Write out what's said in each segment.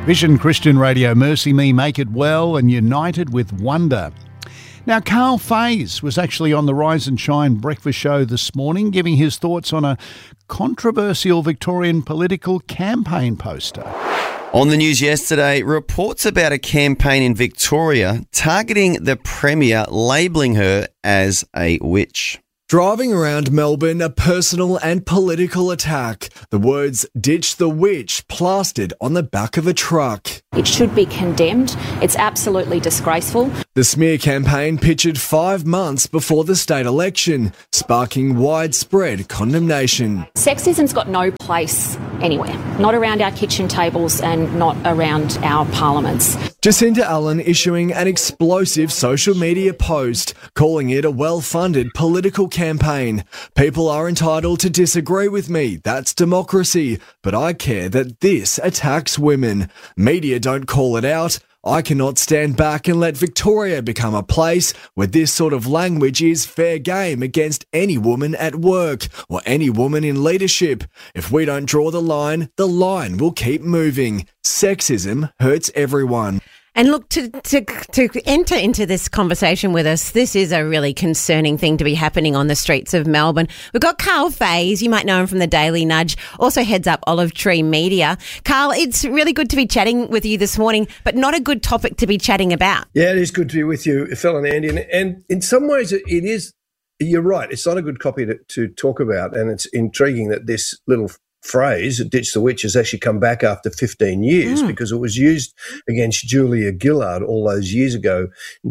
Vision Christian Radio, Mercy Me, Make It Well, and United with Wonder. Now, Carl Faze was actually on the Rise and Shine breakfast show this morning, giving his thoughts on a controversial Victorian political campaign poster. On the news yesterday, reports about a campaign in Victoria targeting the Premier, labelling her as a witch. Driving around Melbourne, a personal and political attack. The words "ditch the witch" plastered on the back of a truck. It should be condemned. It's absolutely disgraceful. The smear campaign pictured 5 months before the state election, sparking widespread condemnation. Sexism's got no place anywhere. Not around our kitchen tables and not around our parliaments. Jacinta Allen issuing an explosive social media post, calling it a well-funded political campaign. People are entitled to disagree with me. That's democracy. But I care that this attacks women. Media don't call it out. I cannot stand back and let Victoria become a place where this sort of language is fair game against any woman at work or any woman in leadership. If we don't draw the line will keep moving. Sexism hurts everyone. And look, to enter into this conversation with us, this is a really concerning thing to be happening on the streets of Melbourne. We've got Carl Faze, you might know him from the Daily Nudge, also heads up Olive Tree Media. Carl, it's really good to be chatting with you this morning, but not a good topic to be chatting about. Yeah, it is good to be with you, Phil and Andy. And in some ways it is, you're right, it's not a good copy to talk about, and it's intriguing that this little phrase, "ditch the witch," has actually come back after 15 years because it was used against Julia Gillard all those years ago in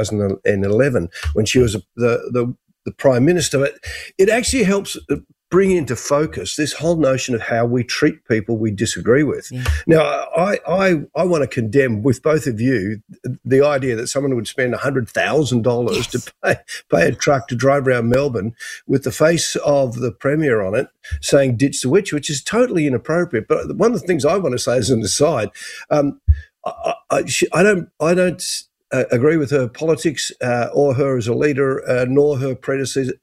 2011 when she was the Prime Minister. It actually helps bring into focus this whole notion of how we treat people we disagree with. Yeah. Now, I want to condemn with both of you the idea that someone would spend $100,000 to pay a truck to drive around Melbourne with the face of the Premier on it saying "ditch the witch," which is totally inappropriate. But one of the things I want to say as an aside, I don't agree with her politics or her as a leader, nor her predecessor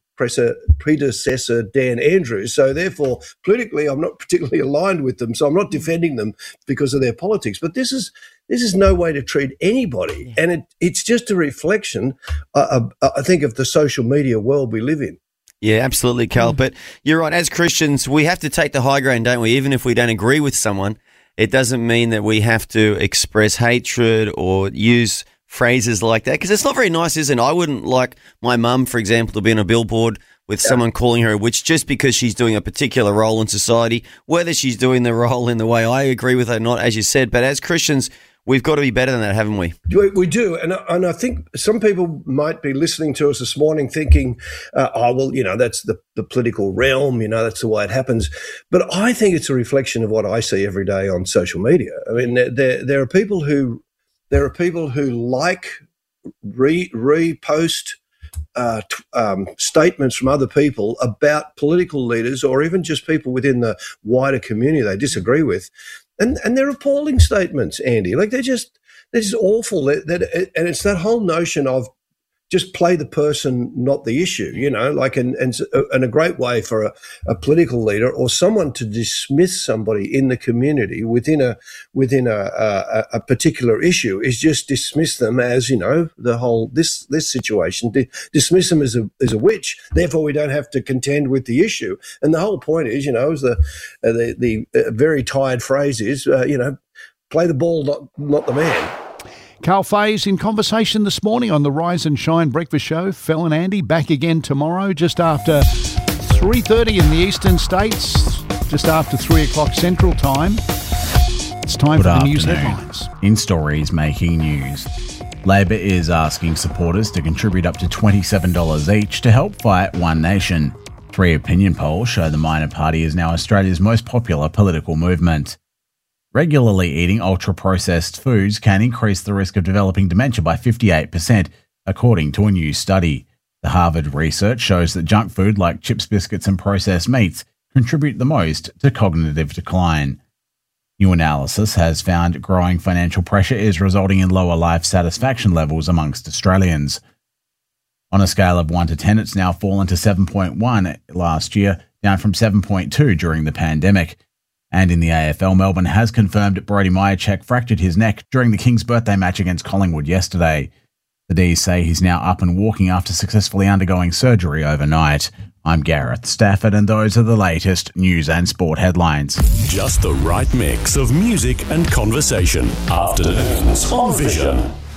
Dan Andrews. So therefore, politically, I'm not particularly aligned with them. So I'm not defending them because of their politics. But this is no way to treat anybody. And it's just a reflection, I think, of the social media world we live in. Yeah, absolutely, Carl. But you're right. As Christians, we have to take the high ground, don't we? Even if we don't agree with someone, it doesn't mean that we have to express hatred or use phrases like that, because it's not very nice, is it? I wouldn't like my mum, for example, to be on a billboard with someone calling her a witch just because she's doing a particular role in society, whether she's doing the role in the way I agree with her or not, as you said. But as Christians, we've got to be better than that, haven't we? We do. And I think some people might be listening to us this morning thinking, that's the political realm, that's the way it happens. But I think it's a reflection of what I see every day on social media. I mean, there are people who like repost statements from other people about political leaders or even just people within the wider community they disagree with, and they're appalling statements, Andy. Like they're just awful. And it's that whole notion of just play the person, not the issue, and a great way for a political leader or someone to dismiss somebody in the community within a particular issue is just dismiss them as, the whole, this situation, dismiss them as a witch. Therefore, we don't have to contend with the issue. And the whole point is, as the very tired phrase is, play the ball, not the man. Carl Faze in conversation this morning on the Rise and Shine breakfast show. Phil and Andy back again tomorrow just after 3:30 in the eastern states, just after 3 o'clock central time. It's time for the news headlines. In stories making news, Labor is asking supporters to contribute up to $27 each to help fight One Nation. 3 opinion polls show the minor party is now Australia's most popular political movement. Regularly eating ultra-processed foods can increase the risk of developing dementia by 58%, according to a new study. The Harvard research shows that junk food like chips, biscuits and processed meats contribute the most to cognitive decline. New analysis has found growing financial pressure is resulting in lower life satisfaction levels amongst Australians. On a scale of 1 to 10, it's now fallen to 7.1 last year, down from 7.2 during the pandemic. And in the AFL, Melbourne has confirmed Brody Myercheck fractured his neck during the Kings' birthday match against Collingwood yesterday. The D's say he's now up and walking after successfully undergoing surgery overnight. I'm Gareth Stafford, and those are the latest news and sport headlines. Just the right mix of music and conversation. Afternoons on Vision.